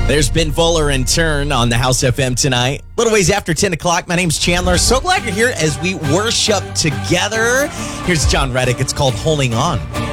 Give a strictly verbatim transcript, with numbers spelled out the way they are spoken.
There's Ben Fuller in turn on the House F M tonight. A little ways after ten o'clock. My name's Chandler. So glad you're here as we worship together. Here's John Reddick. It's called Holding On.